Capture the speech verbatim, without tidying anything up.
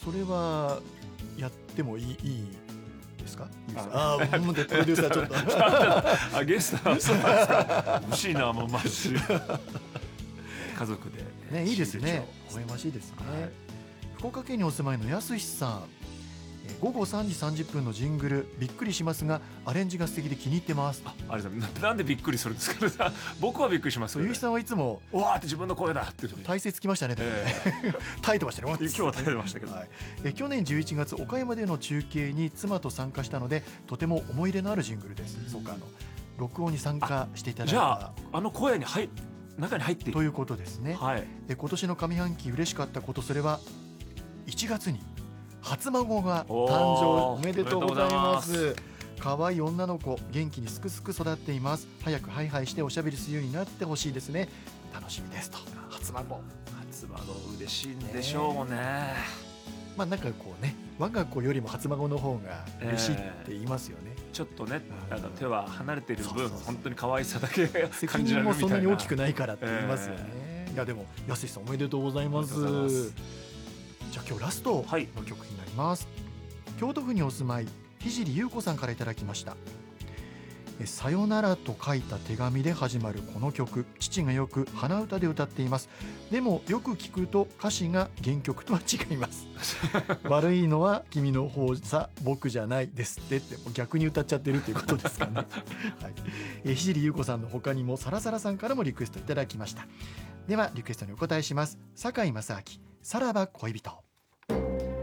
それはやってもいい、いいですか？いいですか？ああ、もうでプロデューサーちょっとあ、ゲストなんですか？欲しいな、もうマジで家族でね、いいですね、微笑ましいですね、 はい、 福岡県にお住まいのやすしさん、午後さんじさんじゅっぷんのジングルびっくりしますがアレンジが素敵で気に入ってます。 あ, あれだ な, なんでびっくりするんですか？僕はびっくりしますよ、ね、 ゆうきさんはいつもうわーって自分の声だって体勢つきましたね、 えー、 耐えてましたね。 今日は耐えてましたけど、 はい、え去年じゅういちがつ岡山での中継に妻と参加したのでとても思い入れのあるジングルです。そうか、あの録音に参加していただいた。 じゃああの声に入中に入っているということですね、はい、で今年の上半期嬉しかったこと、それはいちがつに初孫が誕生。おめでとうございます。可愛い女の子、元気にすくすく育っています。早くハイハイしておしゃべりするようになってほしいですね。楽しみですと。初孫初孫嬉しいんでしょうね。ね、 まあなんかこうね、我が子よりも初孫の方が嬉しいって言いますよね、 えー、ちょっとね、あの手は離れている分、そうそうそう、本当に可愛さだけ感じられるみたいな。責任もそんなに大きくないからって言いますよね、えー、いやでもやすしさんおめでとうございます。じゃあ今日ラストの曲になります、はい、京都府にお住まい聖優子さんからいただきました。さよならと書いた手紙で始まるこの曲、父がよく鼻歌で歌っています。でもよく聞くと歌詞が原曲とは違います悪いのは君の方さ、僕じゃないですってって逆に歌っちゃってるっていうことですかね、はい、聖優子さんの他にもサラサラさんからもリクエストいただきました。ではリクエストにお答えします。堺正明、さらば恋人。